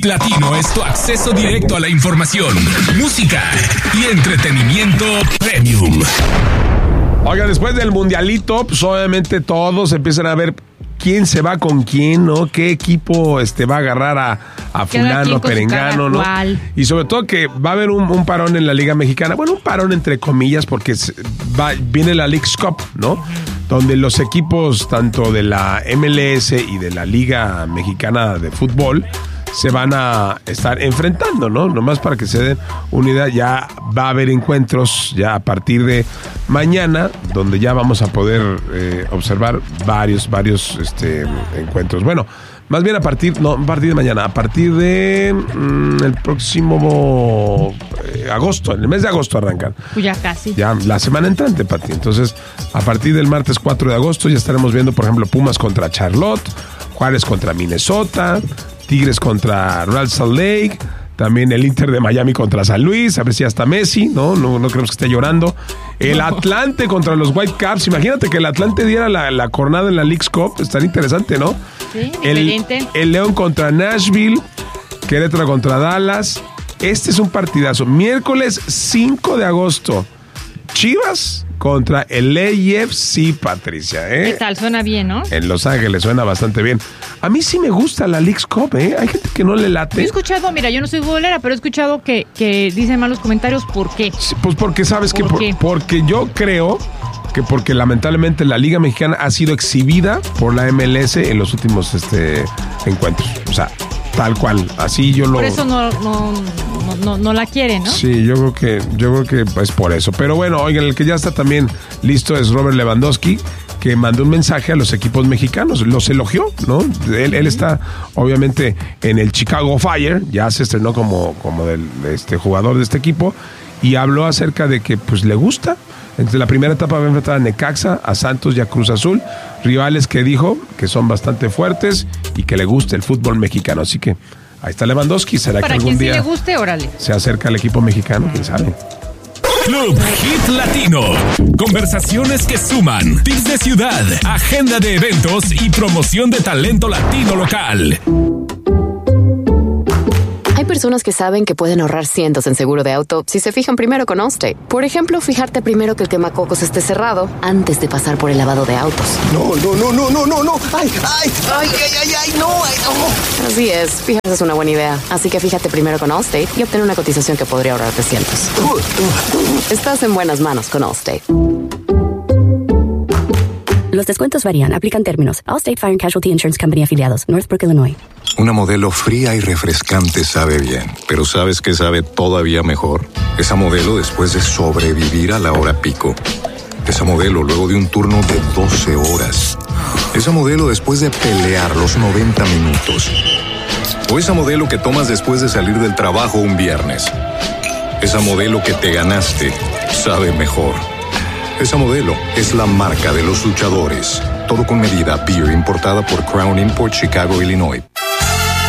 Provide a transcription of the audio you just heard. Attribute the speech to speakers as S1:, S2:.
S1: Hit Latino es tu acceso directo a la información, música y entretenimiento premium.
S2: Oiga, después del mundialito, pues obviamente todos empiezan a ver quién se va con quién, ¿no? ¿Qué equipo va a agarrar a fulano, perengano, ¿no? Y sobre todo que va a haber un parón en la Liga Mexicana. Bueno, un parón entre comillas porque viene la Leagues Cup, ¿no? Donde los equipos tanto de la MLS y de la Liga Mexicana de Fútbol se van a estar enfrentando, ¿no? Nomás para que se den una idea, ya va a haber encuentros ya a partir de mañana, donde ya vamos a poder observar varios encuentros. Bueno, más bien a partir de mañana, a partir de el próximo agosto, en el mes de agosto arrancan.
S3: Pues ya casi. Ya
S2: la semana entrante, Pati. Entonces, a partir del martes 4 de agosto ya estaremos viendo, por ejemplo, Pumas contra Charlotte, Juárez contra Minnesota, Tigres contra Real Salt Lake, también el Inter de Miami contra San Luis, a ver si hasta Messi, no queremos que esté llorando. El Atlante contra los Whitecaps, imagínate que el Atlante diera la jornada en la Leagues Cup, estaría interesante, ¿no?
S3: Sí, diferente.
S2: El León contra Nashville, Querétaro contra Dallas. Este es un partidazo. Miércoles 5 de agosto, Chivas contra el AFC, Patricia, ¿eh?
S3: ¿Qué tal? Suena bien, ¿no?
S2: En Los Ángeles suena bastante bien. A mí sí me gusta la Leagues Cup, ¿eh? Hay gente que no le late.
S3: He escuchado, mira, yo no soy futbolera, pero he escuchado que dicen malos comentarios. ¿Por qué?
S2: Sí, pues porque sabes que porque yo creo que porque lamentablemente la Liga Mexicana ha sido exhibida por la MLS en los últimos encuentros. O sea, tal cual, así yo lo...
S3: Por eso no la quiere, ¿no?
S2: Sí, yo creo que es por eso. Pero bueno, oigan, el que ya está también listo es Robert Lewandowski, que mandó un mensaje a los equipos mexicanos, los elogió, ¿no? Él está obviamente en el Chicago Fire, ya se estrenó como jugador de este equipo, y habló acerca de que pues le gusta. Entre la primera etapa va a enfrentar a Necaxa, a Santos y a Cruz Azul, rivales que dijo que son bastante fuertes y que le gusta el fútbol mexicano. Así que ahí está Lewandowski. ¿Será que algún día
S3: le guste? Órale.
S2: Se acerca al equipo mexicano? ¿Quién sabe?
S1: Club Hit Latino. Conversaciones que suman. Tips de ciudad, agenda de eventos y promoción de talento latino local.
S4: Hay personas que saben que pueden ahorrar cientos en seguro de auto si se fijan primero con Allstate. Por ejemplo, fijarte primero que el quemacocos esté cerrado antes de pasar por el lavado de autos.
S5: No. ¡Ay, no!
S4: Así es, fijarse es una buena idea. Así que fíjate primero con Allstate y obtén una cotización que podría ahorrarte cientos. Estás en buenas manos con Allstate.
S6: Los descuentos varían. Aplican términos. Allstate Fire and Casualty Insurance Company afiliados. Northbrook, Illinois.
S7: Una Modelo fría y refrescante sabe bien, pero ¿sabes qué sabe todavía mejor? Esa Modelo después de sobrevivir a la hora pico. Esa Modelo luego de un turno de 12 horas. Esa Modelo después de pelear los 90 minutos. O esa Modelo que tomas después de salir del trabajo un viernes. Esa Modelo que te ganaste sabe mejor. Esa Modelo es la marca de los luchadores. Todo con medida. Beer importada por Crown Imports, Chicago, Illinois.